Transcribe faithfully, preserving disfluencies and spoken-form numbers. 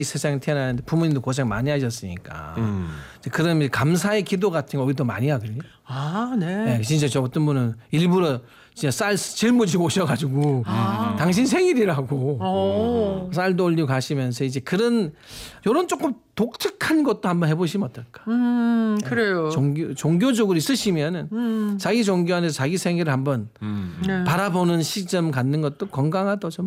이 세상에 태어나는데 부모님도 고생 많이 하셨으니까 음. 그러면 감사의 기도 같은 거 우리도 많이 하거든요. 아, 네. 네, 진짜 저 어떤 분은 일부러 진짜 쌀 짊어지고 오셔가지고 아. 당신 생일이라고 오. 쌀도 올리고 가시면서 이제 그런 이런 조금 독특한 것도 한번 해보시면 어떨까. 음, 그래요. 종교 종교적으로 있으시면은 음. 자기 종교 안에서 자기 생일을 한번 음. 바라보는 시점 갖는 것도 건강하다 좀.